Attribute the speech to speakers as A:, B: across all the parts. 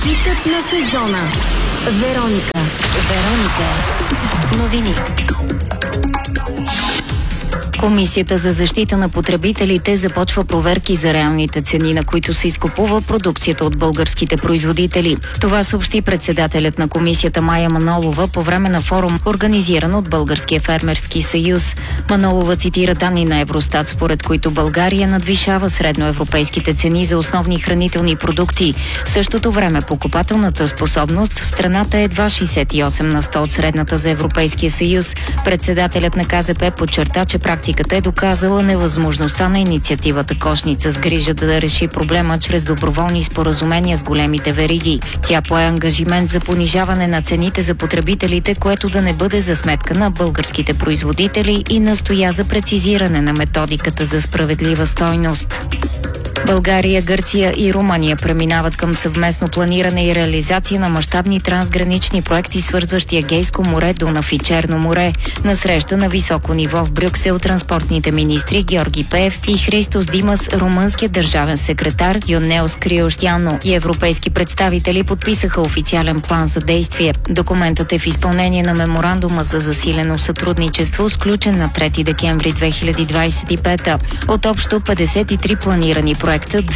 A: Хитът на сезона. Вероника. Новини. Комисията за защита на потребителите започва проверки за реалните цени, на които се изкупува продукцията от българските производители. Това съобщи председателят на комисията Мая Манолова по време на форум, организиран от Българския фермерски съюз. Манолова цитира данни на Евростат, според които България надвишава средноевропейските цени за основни хранителни продукти. В същото време покупателната способност в страната е едва 68% от средната за Европейския съюз. Председателят на КЗП подчерта, че практиката е доказала невъзможността на инициативата Кошница с грижа да реши проблема чрез доброволни споразумения с големите вериги. Тя пое ангажимент за понижаване на цените за потребителите, което да не бъде за сметка на българските производители, и настоя за прецизиране на методиката за справедлива стойност. България, Гърция и Румъния преминават към съвместно планиране и реализация на мащабни трансгранични проекти, свързващи Егейско море, Дунав и Черно море. На среща на високо ниво в Брюксел транспортните министри Георги Пеев и Христос Димас, румънският държавен секретар Йонеос Криощяно и европейски представители подписаха официален план за действие. Документът е в изпълнение на меморандума за засилено сътрудничество, сключен на 3 декември 2025. От общо 53 планирани проекта,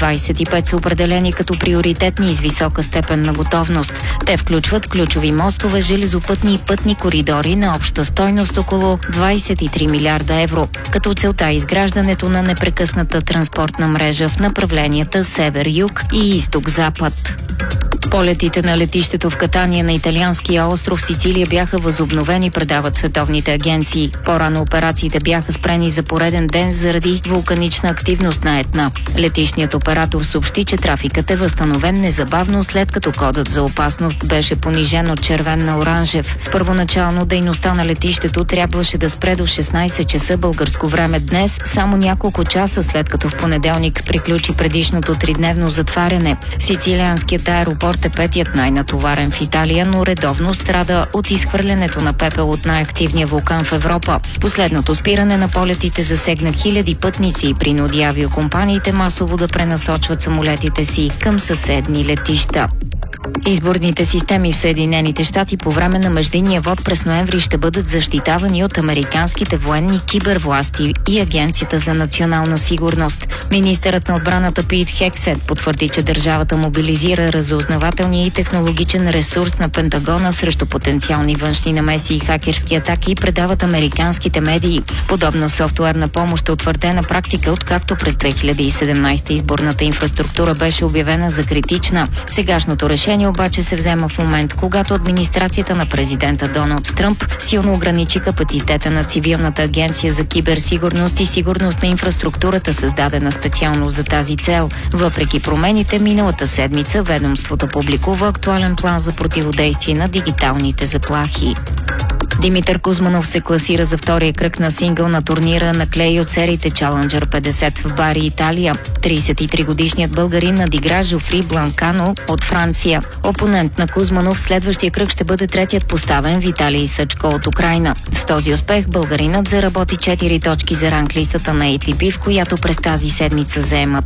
A: 25 са определени като приоритетни и с висока степен на готовност. Те включват ключови мостове, железопътни и пътни коридори на обща стойност около 23 милиарда евро, като целта е изграждането на непрекъсната транспортна мрежа в направленията север-юг и изток-запад. Полетите на летището в Катания на италианския остров Сицилия бяха възобновени, предават световните агенции. По-рано операциите бяха спрени за пореден ден заради вулканична активност на Етна. Летищният оператор съобщи, че трафикът е възстановен незабавно, след като кодът за опасност беше понижен от червен на оранжев. Първоначално дейността на летището трябваше да спре до 16 часа българско време днес, само няколко часа след като в понеделник приключи предишното тридневно затваряне. Сицилианският аеропорт е петият най-натоварен в Италия, но редовно страда от изхвърлянето на пепел от най-активния вулкан в Европа. Последното спиране на полетите засегна хиляди пътници и принуди авиокомпаниите масово да пренасочват самолетите си към съседни летища. Изборните системи в Съединените щати по време на междинния вод през ноември ще бъдат защитавани от американските военни, кибервласти и Агенцията за национална сигурност. Министърът на отбраната Пит Хексет потвърди, че държавата мобилизира разузнавателния и технологичен ресурс на Пентагона срещу потенциални външни намеси и хакерски атаки, предават американските медии. Подобна софтуерна помощ е утвърдена практика, откакто през 2017 изборната инфраструктура беше обявена за критична. Сегашното решение обаче се взема в момент, когато администрацията на президента Доналд Тръмп силно ограничи капацитета на цивилната агенция за киберсигурност и сигурност на инфраструктурата, създадена специално за тази цел. Въпреки промените, миналата седмица ведомството публикува актуален план за противодействие на дигиталните заплахи. Димитър Кузманов се класира за втория кръг на сингъл на турнира на клей от сериите Challenger 50 в Бари, Италия. 33-годишният българин надигра Жофри Бланкано от Франция. Опонент на Кузманов в следващия кръг ще бъде третият поставен Виталий Сачко от Украйна. С този успех българинът заработи 4 точки за ранглистата на ATP, в която през тази седмица заема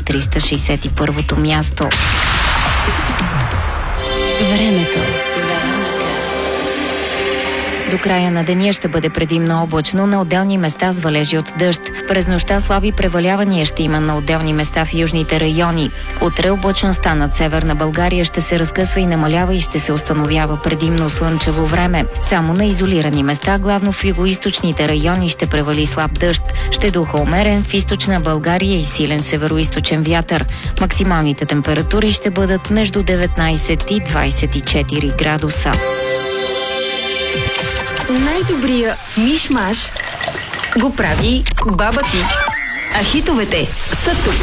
A: 361-то място. Времето. До края на деня ще бъде предимно облачно, на отделни места с валежи от дъжд. През нощта слаби превалявания ще има на отделни места в южните райони. Утре облачността над северна България ще се разкъсва и намалява и ще се установява предимно слънчево време. Само на изолирани места, главно в югоизточните райони, ще превали слаб дъжд. Ще духа умерен в източна България и силен североизточен вятър. Максималните температури ще бъдат между 19 и 24 градуса.
B: Най-добрия миш-маш го прави баба ти. А хитовете са тук.